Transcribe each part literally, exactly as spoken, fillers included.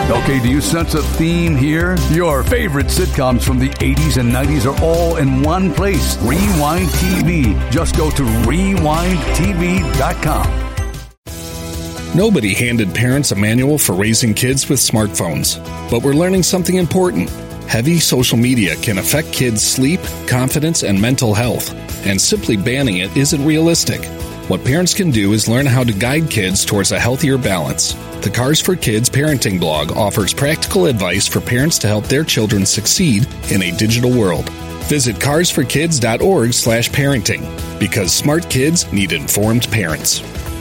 Okay, do you sense a theme here? Your favorite sitcoms from the eighties and nineties are all in one place. Rewind T V. Just go to rewind t v dot com. Nobody handed parents a manual for raising kids with smartphones. But we're learning something important. Heavy social media can affect kids' sleep, confidence, and mental health. And simply banning it isn't realistic. What parents can do is learn how to guide kids towards a healthier balance. The Cars for Kids parenting blog offers practical advice for parents to help their children succeed in a digital world. Visit cars for kids dot org slash parenting, because smart kids need informed parents.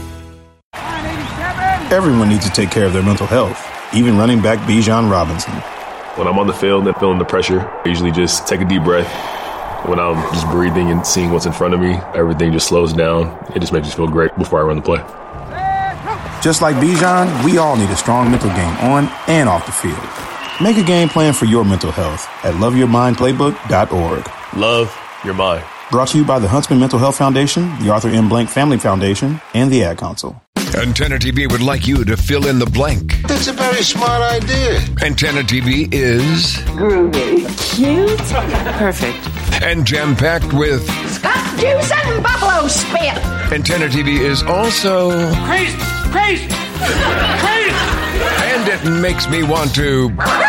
Everyone needs to take care of their mental health, even running back Bijan Robinson. When I'm on the field and feeling the pressure, I usually just take a deep breath. When I'm just breathing and seeing what's in front of me, everything just slows down. It just makes me feel great before I run the play. Just like Bijan, we all need a strong mental game on and off the field. Make a game plan for your mental health at love your mind playbook dot org. Love your mind. Brought to you by the Huntsman Mental Health Foundation, the Arthur M. Blank Family Foundation, and the Ad Council. Antenna T V would like you to fill in the blank. That's a very smart idea. Antenna T V is... groovy. Cute. Perfect. And jam-packed with... Scott juice and buffalo spit. Antenna T V is also... Crazy! Crazy! Crazy! And it makes me want to...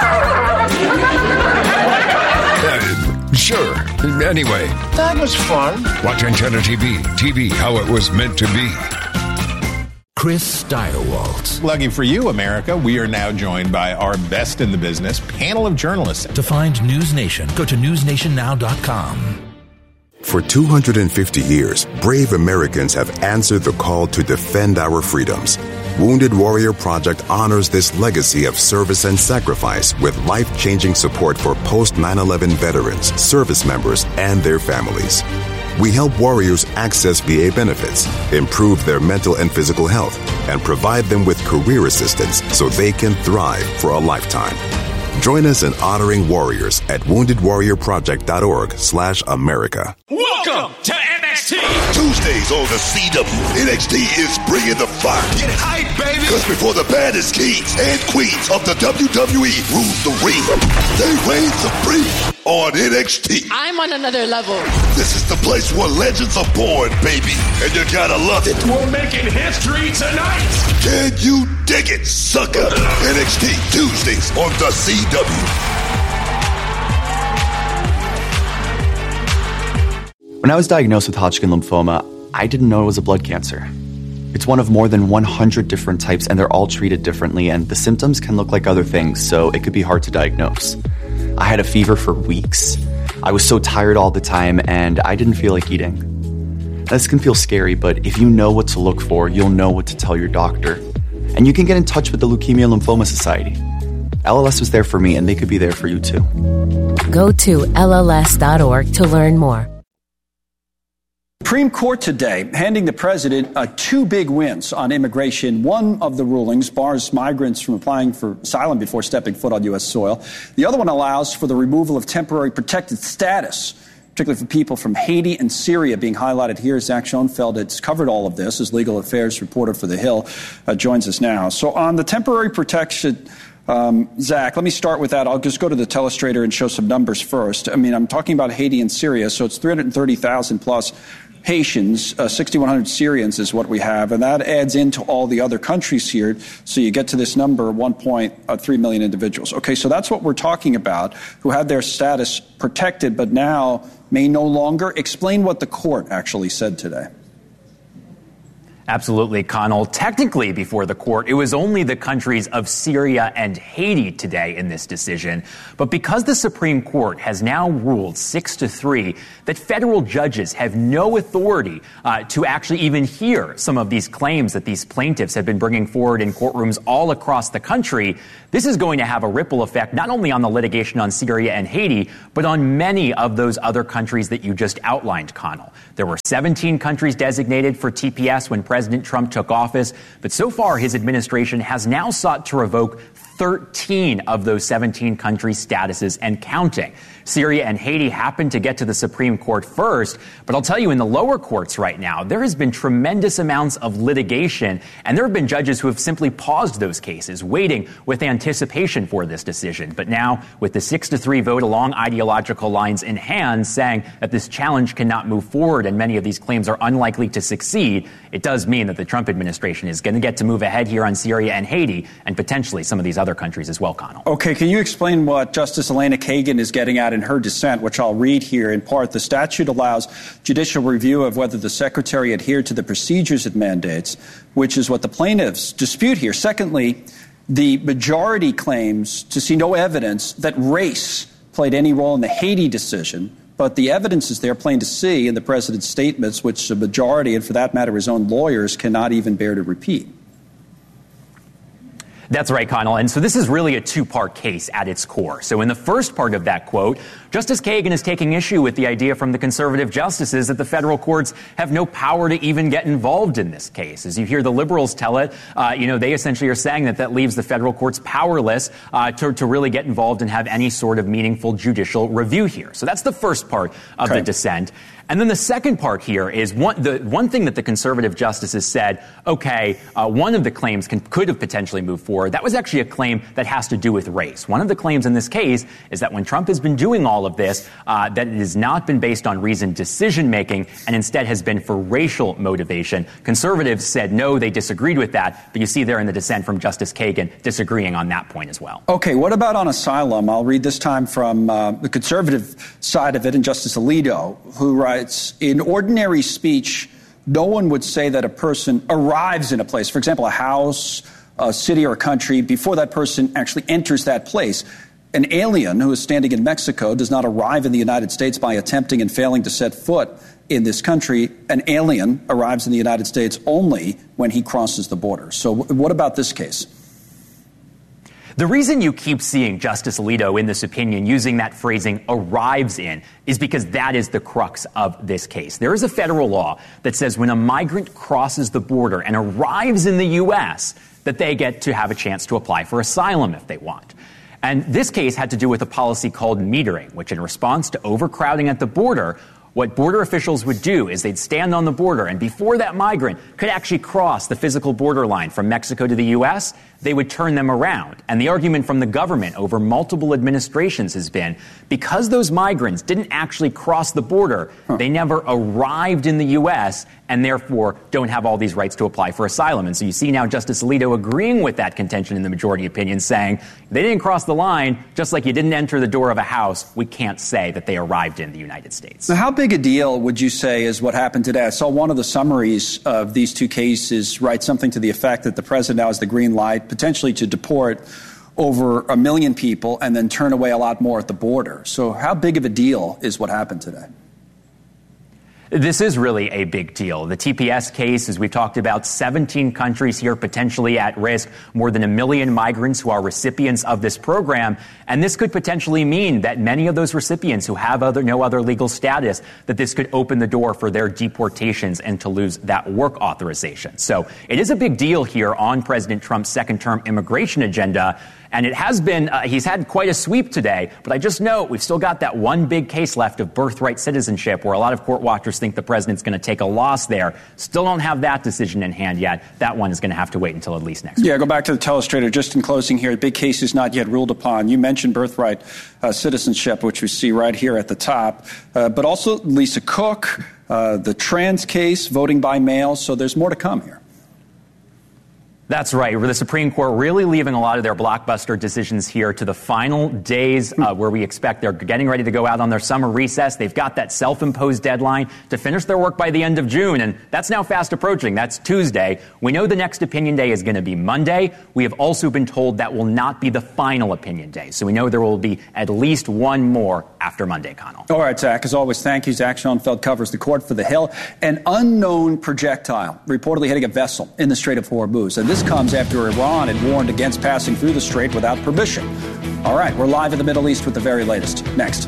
uh, sure. Anyway. That was fun. Watch Antenna T V. T V, how it was meant to be. Chris Steigerwald. Lucky for you, America, we are now joined by our best in the business panel of journalists. To find News Nation, go to news nation now dot com. For two hundred fifty years, brave Americans have answered the call to defend our freedoms. Wounded Warrior Project honors this legacy of service and sacrifice with life-changing support for post nine eleven veterans, service members, and their families. We help warriors access V A benefits, improve their mental and physical health, and provide them with career assistance so they can thrive for a lifetime. Join us in honoring warriors at wounded warrior project dot org slash America. Welcome to N X T. Tuesdays on the C W, N X T is bringing the fire. Get hype, baby. Because before the baddest kings and queens of the W W E rule the ring, they reign supreme on N X T. I'm on another level. This is the place where legends are born, baby. And you gotta love it. We're making history tonight. Can you dig it, sucker? N X T Tuesdays on the C W. When I was diagnosed with Hodgkin lymphoma, I didn't know it was a blood cancer. It's one of more than one hundred different types, and they're all treated differently, and the symptoms can look like other things, so it could be hard to diagnose. I had a fever for weeks. I was so tired all the time, and I didn't feel like eating. This can feel scary, but if you know what to look for, you'll know what to tell your doctor. And you can get in touch with the Leukemia Lymphoma Society. L L S was there for me, and they could be there for you too. Go to L L S dot org to learn more. Supreme Court today handing the president uh, two big wins on immigration. One of the rulings bars migrants from applying for asylum before stepping foot on U S soil. The other one allows for the removal of temporary protected status, particularly for people from Haiti and Syria being highlighted here. Zach Schoenfeld has covered all of this as legal affairs reporter for The Hill, uh, joins us now. So on the temporary protection, um, Zach, let me start with that. I'll just go to the telestrator and show some numbers first. I mean, I'm talking about Haiti and Syria, so it's three hundred thirty thousand plus Haitians, uh, six thousand one hundred Syrians is what we have, and that adds into all the other countries here, so you get to this number, one point three million individuals. Okay, so that's what we're talking about, who had their status protected but now may no longer. Explain what the court actually said today. Absolutely, Connell. Technically, before the court, it was only the countries of Syria and Haiti today in this decision. But because the Supreme Court has now ruled six to three that federal judges have no authority uh, to actually even hear some of these claims that these plaintiffs have been bringing forward in courtrooms all across the country, this is going to have a ripple effect not only on the litigation on Syria and Haiti, but on many of those other countries that you just outlined, Connell. There were seventeen countries designated for T P S when President Trump took office, but so far his administration has now sought to revoke thirteen of those seventeen country statuses and counting. Syria and Haiti happened to get to the Supreme Court first, but I'll tell you, in the lower courts right now, there has been tremendous amounts of litigation, and there have been judges who have simply paused those cases, waiting with anticipation for this decision. But now, with the six to three vote along ideological lines in hand, saying that this challenge cannot move forward and many of these claims are unlikely to succeed, it does mean that the Trump administration is going to get to move ahead here on Syria and Haiti, and potentially some of these other countries as well, Connell. Okay, can you explain what Justice Elena Kagan is getting at in her dissent, which I'll read here in part? The statute allows judicial review of whether the secretary adhered to the procedures it mandates, which is what the plaintiffs dispute here. Secondly, the majority claims to see no evidence that race played any role in the Haiti decision, but the evidence is there plain to see in the president's statements, which the majority, and for that matter his own lawyers, cannot even bear to repeat. That's right, Connell. And so this is really a two-part case at its core. So in the first part of that quote, Justice Kagan is taking issue with the idea from the conservative justices that the federal courts have no power to even get involved in this case. As you hear the liberals tell it, uh, you know, they essentially are saying that that leaves the federal courts powerless uh, to, to really get involved and have any sort of meaningful judicial review here. So that's the first part of okay. the dissent. And then the second part here is one, the one thing that the conservative justices said, okay, uh, one of the claims can, could have potentially moved forward. That was actually a claim that has to do with race. One of the claims in this case is that when Trump has been doing all of this, uh, that it has not been based on reasoned decision-making and instead has been for racial motivation. Conservatives said no, they disagreed with that. But you see there in the dissent from Justice Kagan disagreeing on that point as well. Okay, what about on asylum? I'll read this time from uh, the conservative side of it, and Justice Alito, who writes, in ordinary speech, no one would say that a person arrives in a place, for example, a house, a city, or a country, before that person actually enters that place. An alien who is standing in Mexico does not arrive in the United States by attempting and failing to set foot in this country. An alien arrives in the United States only when he crosses the border. So what about this case? The reason you keep seeing Justice Alito in this opinion using that phrasing arrives in is because that is the crux of this case. There is a federal law that says when a migrant crosses the border and arrives in the U S, that they get to have a chance to apply for asylum if they want. And this case had to do with a policy called metering, which in response to overcrowding at the border, what border officials would do is they'd stand on the border, and before that migrant could actually cross the physical border line from Mexico to the U S, they would turn them around. And the argument from the government over multiple administrations has been because those migrants didn't actually cross the border, huh. they never arrived in the U S and therefore don't have all these rights to apply for asylum. And so you see now Justice Alito agreeing with that contention in the majority opinion, saying they didn't cross the line, just like you didn't enter the door of a house, we can't say that they arrived in the United States. Now, how big a deal would you say is what happened today? I saw one of the summaries of these two cases write something to the effect that the president now has the green light potentially to deport over a million people and then turn away a lot more at the border. So how big of a deal is what happened today? This is really a big deal. The T P S case, as we've talked about, seventeen countries here potentially at risk, more than a million migrants who are recipients of this program. And this could potentially mean that many of those recipients who have other, no other legal status, that this could open the door for their deportations and to lose that work authorization. So it is a big deal here on President Trump's second-term immigration agenda. And it has been, uh, he's had quite a sweep today. But I just note we've still got that one big case left of birthright citizenship where a lot of court watchers think the president's going to take a loss there. Still don't have that decision in hand yet. That one is going to have to wait until at least next week. Yeah, go back to the telestrator. Just in closing here, the big case is not yet ruled upon. You mentioned birthright uh, citizenship, which we see right here at the top. Uh, but also Lisa Cook, uh, the trans case, voting by mail. So there's more to come here. That's right. The Supreme Court really leaving a lot of their blockbuster decisions here to the final days uh, where we expect they're getting ready to go out on their summer recess. They've got that self-imposed deadline to finish their work by the end of June, and that's now fast approaching. That's Tuesday. We know the next opinion day is going to be Monday. We have also been told that will not be the final opinion day. So we know there will be at least one more after Monday, Connell. All right, Zach. As always, thank you. Zach Schoenfeld covers the court for The Hill. An unknown projectile reportedly hitting a vessel in the Strait of Hormuz. And this comes after Iran had warned against passing through the strait without permission. All right, we're live in the Middle East with the very latest. Next.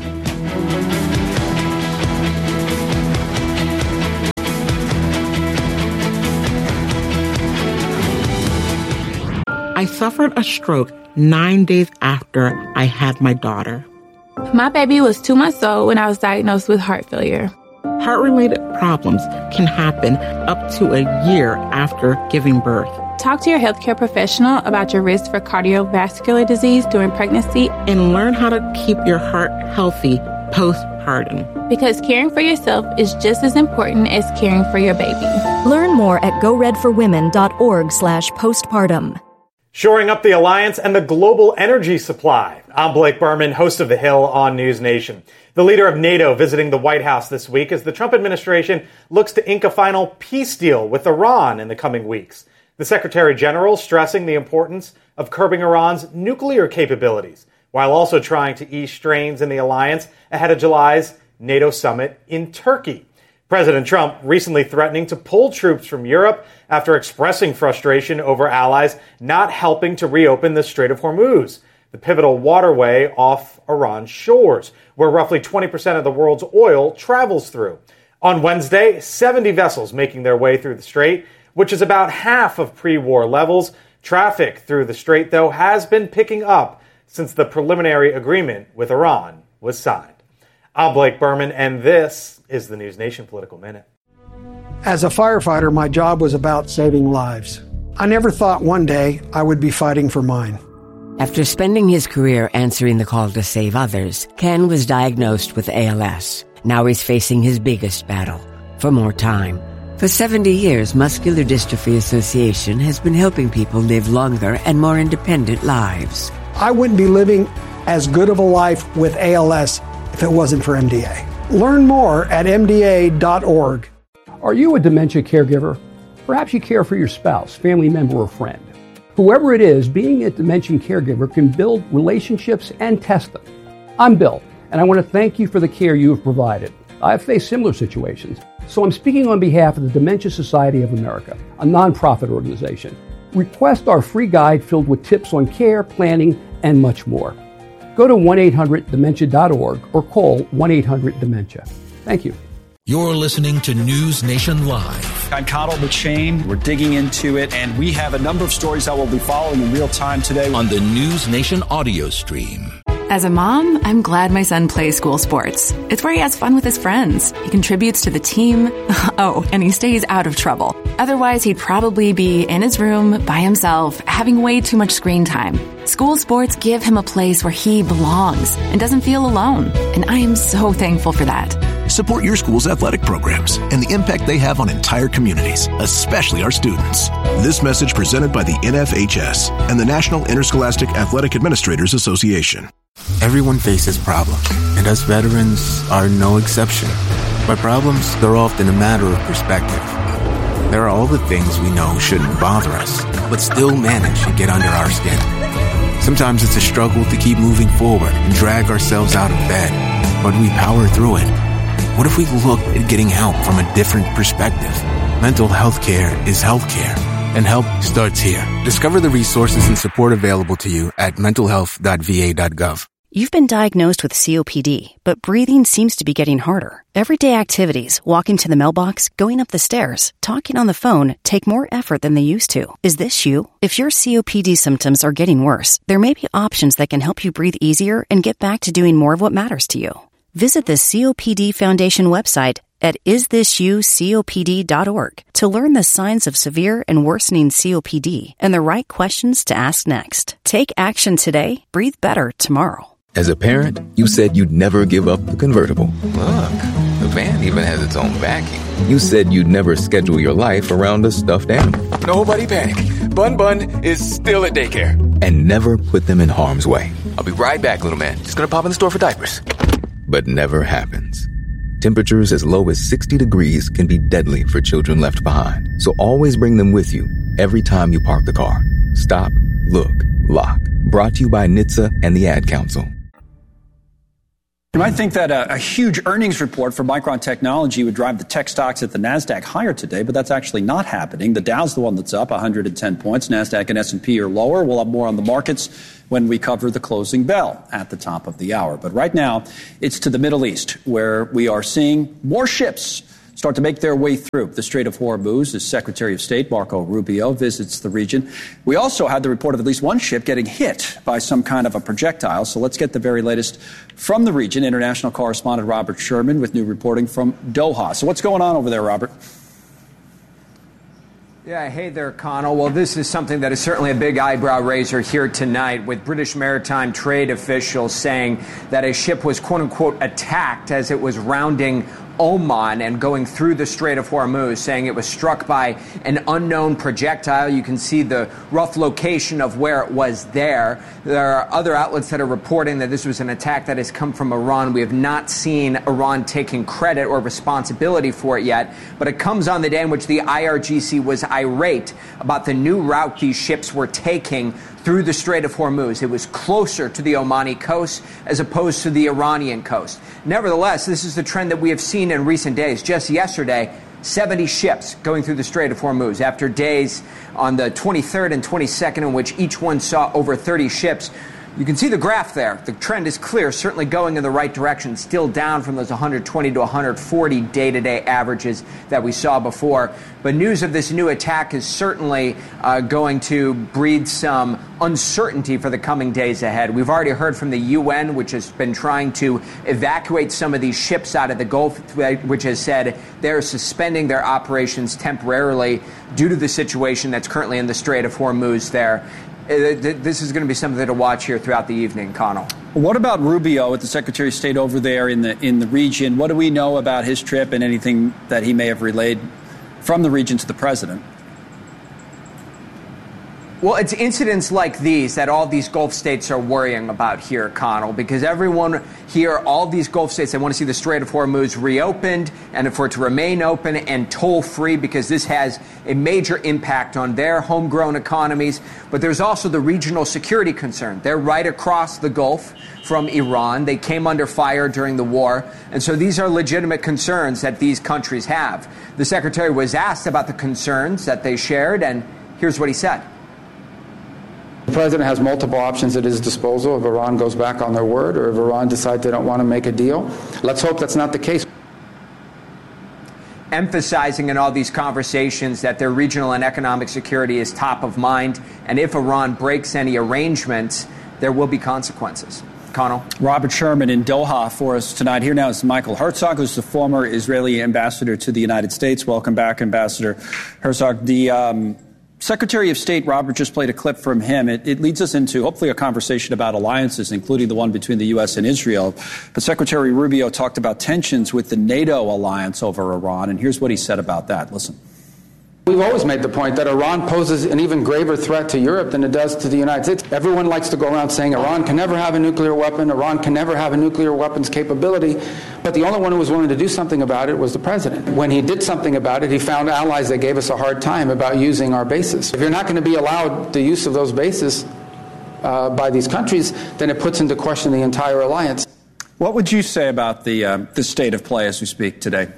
I suffered a stroke nine days after I had my daughter. My baby was two months old when I was diagnosed with heart failure. Heart-related problems can happen up to a year after giving birth. Talk to your healthcare professional about your risk for cardiovascular disease during pregnancy and learn how to keep your heart healthy postpartum. Because caring for yourself is just as important as caring for your baby. Learn more at goredforwomen.org slash postpartum. Shoring up the alliance and the global energy supply. I'm Blake Berman, host of The Hill on News Nation. The leader of NATO visiting the White House this week as the Trump administration looks to ink a final peace deal with Iran in the coming weeks. The Secretary General stressing the importance of curbing Iran's nuclear capabilities, while also trying to ease strains in the alliance ahead of July's NATO summit in Turkey. President Trump recently threatening to pull troops from Europe after expressing frustration over allies not helping to reopen the Strait of Hormuz, the pivotal waterway off Iran's shores, where roughly twenty percent of the world's oil travels through. On Wednesday, seventy vessels making their way through the strait, which is about half of pre-war levels. Traffic through the strait, though, has been picking up since the preliminary agreement with Iran was signed. I'm Blake Berman, and this is the News Nation Political Minute. As a firefighter, my job was about saving lives. I never thought one day I would be fighting for mine. After spending his career answering the call to save others, Ken was diagnosed with A L S. Now he's facing his biggest battle, for more time. For seventy years, Muscular Dystrophy Association has been helping people live longer and more independent lives. I wouldn't be living as good of a life with A L S if it wasn't for M D A. Learn more at M D A dot org. Are you a dementia caregiver? Perhaps you care for your spouse, family member, or friend. Whoever it is, being a dementia caregiver can build relationships and test them. I'm Bill, and I want to thank you for the care you have provided. I've faced similar situations, so I'm speaking on behalf of the Dementia Society of America, a nonprofit organization. Request our free guide filled with tips on care, planning, and much more. Go to one eight hundred dementia dot org or call one eight hundred dementia. Thank you. You're listening to News Nation Live. I'm Connell McShane. We're digging into it, and we have a number of stories that we'll be following in real time today on the News Nation audio stream. As a mom, I'm glad my son plays school sports. It's where he has fun with his friends. He contributes to the team. Oh, and he stays out of trouble. Otherwise, he'd probably be in his room by himself, having way too much screen time. School sports give him a place where he belongs and doesn't feel alone. And I am so thankful for that. Support your school's athletic programs and the impact they have on entire communities, especially our students. This message presented by the N F H S and the National Interscholastic Athletic Administrators Association. Everyone faces problems, and us veterans are no exception. But problems, they're often a matter of perspective. There are all the things we know shouldn't bother us, but still manage to get under our skin. Sometimes it's a struggle to keep moving forward and drag ourselves out of bed, but we power through it. What if we look at getting help from a different perspective? Mental health care is health care, and help starts here. Discover the resources and support available to you at mental health dot v a dot gov. You've been diagnosed with C O P D, but breathing seems to be getting harder. Everyday activities, walking to the mailbox, going up the stairs, talking on the phone, take more effort than they used to. Is this you? If your C O P D symptoms are getting worse, there may be options that can help you breathe easier and get back to doing more of what matters to you. Visit the C O P D Foundation website at is this you copd dot org to learn the signs of severe and worsening C O P D and the right questions to ask next. Take action today. Breathe better tomorrow. As a parent, you said you'd never give up the convertible. Look, the van even has its own backing. You said you'd never schedule your life around a stuffed animal. Nobody panic. Bun Bun is still at daycare. And never put them in harm's way. I'll be right back, little man. Just gonna pop in the store for diapers. But never happens. Temperatures as low as sixty degrees can be deadly for children left behind. So always bring them with you every time you park the car. Stop, look, lock. Brought to you by N H T S A and the Ad Council. You might think that a, a huge earnings report for Micron Technology would drive the tech stocks at the NASDAQ higher today, but that's actually not happening. The Dow's the one that's up one hundred ten points. NASDAQ and S and P are lower. We'll have more on the markets when we cover the closing bell at the top of the hour. But right now, it's to the Middle East, where we are seeing more ships start to make their way through the Strait of Hormuz as Secretary of State Marco Rubio visits the region. We also had the report of at least one ship getting hit by some kind of a projectile. So let's get the very latest from the region. International correspondent Robert Sherman with new reporting from Doha. So what's going on over there, Robert? Yeah, hey there, Connell. Well, this is something that is certainly a big eyebrow raiser here tonight, with British maritime trade officials saying that a ship was, quote unquote, attacked as it was rounding Oman and going through the Strait of Hormuz, saying it was struck by an unknown projectile. You can see the rough location of where it was there. There are other outlets that are reporting that this was an attack that has come from Iran. We have not seen Iran taking credit or responsibility for it yet, but it comes on the day in which the I R G C was irate about the new route these ships were taking through the Strait of Hormuz. It was closer to the Omani coast as opposed to the Iranian coast. Nevertheless, this is the trend that we have seen in recent days. Just yesterday, seventy ships going through the Strait of Hormuz after days on the twenty-third and twenty-second in which each one saw over thirty ships. You can see the graph there. The trend is clear, certainly going in the right direction, still down from those one hundred twenty to one hundred forty day-to-day averages that we saw before. But news of this new attack is certainly uh, going to breed some uncertainty for the coming days ahead. We've already heard from the U N, which has been trying to evacuate some of these ships out of the Gulf, which has said they're suspending their operations temporarily due to the situation that's currently in the Strait of Hormuz there. This is going to be something to watch here throughout the evening, Connell. What about Rubio with the Secretary of State over there in the in the region? What do we know about his trip and anything that he may have relayed from the region to the president? Well, it's incidents like these that all these Gulf states are worrying about here, Connell, because everyone here, all these Gulf states, they want to see the Strait of Hormuz reopened and for it to remain open and toll-free, because this has a major impact on their homegrown economies. But there's also the regional security concern. They're right across the Gulf from Iran. They came under fire during the war. And so these are legitimate concerns that these countries have. The Secretary was asked about the concerns that they shared, and here's what he said. The president has multiple options at his disposal if Iran goes back on their word or if Iran decides they don't want to make a deal. Let's hope that's not the case. Emphasizing in all these conversations that their regional and economic security is top of mind, and if Iran breaks any arrangements, there will be consequences. Connell. Robert Sherman in Doha for us tonight. Here now is Michael Herzog, who's the former Israeli ambassador to the United States. Welcome back, Ambassador Herzog. The um, Secretary of State, Robert, just played a clip from him. It, it leads us into, hopefully, a conversation about alliances, including the one between the U S and Israel. But Secretary Rubio talked about tensions with the NATO alliance over Iran, and here's what he said about that. Listen. We've always made the point that Iran poses an even graver threat to Europe than it does to the United States. Everyone likes to go around saying Iran can never have a nuclear weapon, Iran can never have a nuclear weapons capability, but the only one who was willing to do something about it was the president. When he did something about it, he found allies that gave us a hard time about using our bases. If you're not going to be allowed the use of those bases uh, by these countries, then it puts into question the entire alliance. What would you say about the, uh, the state of play as we speak today?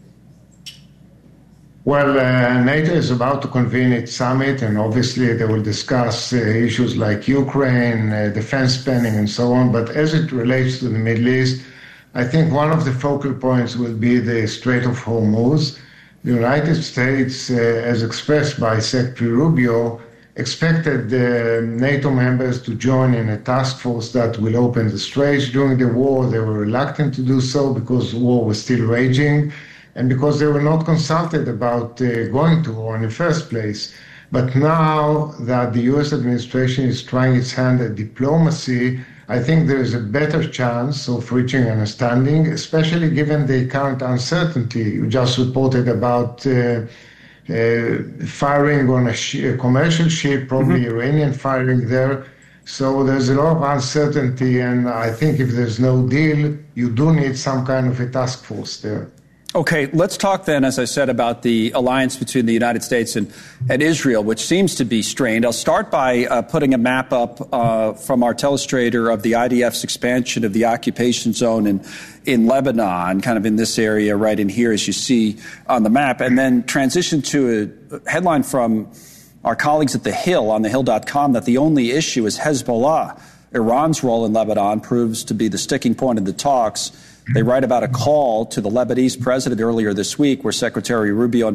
Well, uh, NATO is about to convene its summit, and obviously they will discuss uh, issues like Ukraine, uh, defense spending, and so on. But as it relates to the Middle East, I think one of the focal points will be the Strait of Hormuz. The United States, uh, as expressed by Secretary Rubio, expected uh, NATO members to join in a task force that will open the straits. During the war, they were reluctant to do so because the war was still raging, and because they were not consulted about uh, going to war in the first place. But now that the U S administration is trying its hand at diplomacy, I think there is a better chance of reaching an understanding, especially given the current uncertainty. You just reported about uh, uh, firing on a, sh- a commercial ship, probably mm-hmm. Iranian firing there. So there's a lot of uncertainty, and I think if there's no deal, you do need some kind of a task force there. Okay, let's talk then, as I said, about the alliance between the United States and, and Israel, which seems to be strained. I'll start by uh, putting a map up uh, from our telestrator of the I D F's expansion of the occupation zone in, in Lebanon, kind of in this area right in here, as you see on the map, and then transition to a headline from our colleagues at The Hill on the hill dot com that the only issue is Hezbollah Iran's role in Lebanon proves to be the sticking point in the talks. They write about a call to the Lebanese president earlier this week where Secretary Rubio